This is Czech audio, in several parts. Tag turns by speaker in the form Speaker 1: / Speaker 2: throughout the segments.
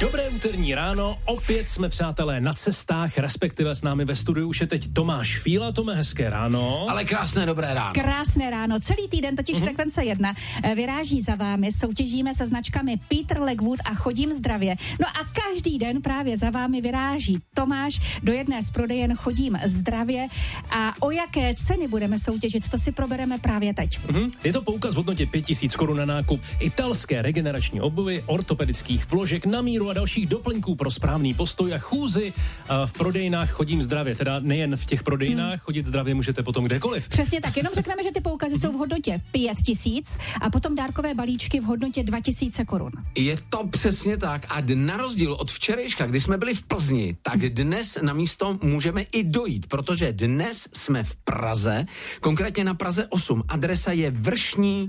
Speaker 1: Dobré úterní ráno, opět jsme přátelé na cestách, respektive s námi ve studiu už je teď Tomáš Fíla. Tome, hezké ráno.
Speaker 2: Ale krásné dobré ráno.
Speaker 3: Krásné ráno, celý týden totiž Frekvence 1 vyráží za vámi, soutěžíme se značkami Peter Legwood a Chodím zdravě. No a každý den právě za vámi vyráží Tomáš do jedné z prodejen Chodím zdravě a o jaké ceny budeme soutěžit, to si probereme právě teď.
Speaker 1: Je to poukaz v hodnotě 5000 korun na nákup italské regenerační obuvy, ortopedických vložek na míru a dalších doplňků pro správný postoj a chůzi v prodejnách Chodím zdravě. Teda nejen v těch prodejnách, chodit zdravě můžete potom kdekoliv.
Speaker 3: Přesně tak, jenom řekneme, že ty poukazy jsou v hodnotě 5000 a potom dárkové balíčky v hodnotě 2000 korun.
Speaker 2: Je to přesně tak a na rozdíl od včerejška, kdy jsme byli v Plzni, tak dnes na místo můžeme i dojít, protože dnes jsme v Praze, konkrétně na Praze 8. Adresa je Vršní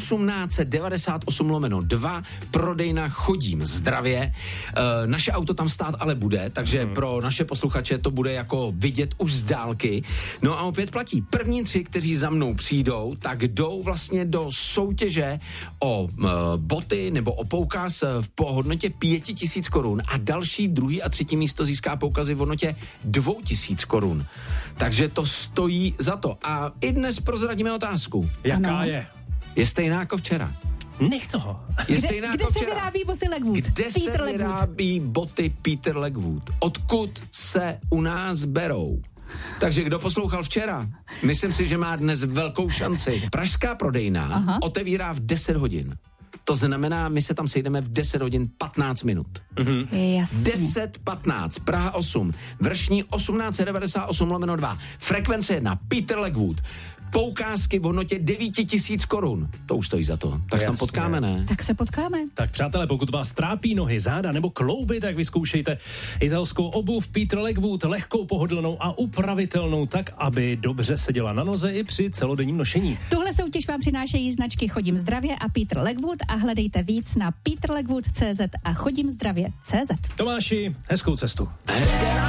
Speaker 2: 1898/2, prodejna Chodím zdravě. Naše auto tam stát ale bude, takže pro naše posluchače to bude jako vidět už z dálky. No a opět platí, první 3, kteří za mnou přijdou, tak jdou vlastně do soutěže o boty nebo o poukaz v hodnotě 5000 korun a další, druhý a třetí místo získá poukazy v hodnotě 2000 korun. Takže to stojí za to. A i dnes prozradíme otázku.
Speaker 1: Jaká je?
Speaker 2: Je stejná jako včera.
Speaker 1: Nech toho.
Speaker 2: Je stejná
Speaker 3: Kde
Speaker 2: jako
Speaker 3: se
Speaker 2: včera.
Speaker 3: vyrábí boty Legwood?
Speaker 2: Kde
Speaker 3: Peter
Speaker 2: se
Speaker 3: Legwood.
Speaker 2: vyrábí boty Peter Legwood? Odkud se u nás berou? Takže kdo poslouchal včera, myslím si, že má dnes velkou šanci. Pražská prodejna otevírá v 10 hodin. To znamená, my se tam sejdeme v 10 hodin 15 minut.
Speaker 3: Jasně.
Speaker 2: 10:15, Praha 8, Vršní 1898/2, Frekvence 1, Peter Legwood. Poukázky v hodnotě 9000 korun. To už stojí za to. Tak se tam potkáme, ne?
Speaker 3: Tak se potkáme.
Speaker 1: Tak přátelé, pokud vás trápí nohy, záda nebo klouby, tak vyzkoušejte italskou obuv Peter Legwood, lehkou, pohodlnou a upravitelnou tak, aby dobře seděla na noze i při celodenním nošení.
Speaker 3: Tuhle soutěž vám přinášejí značky Chodím zdravě a Peter Legwood a hledejte víc na peterlegwood.cz a chodimzdravě.cz.
Speaker 1: Tomáši, hezkou cestu.
Speaker 2: Hezké ráno.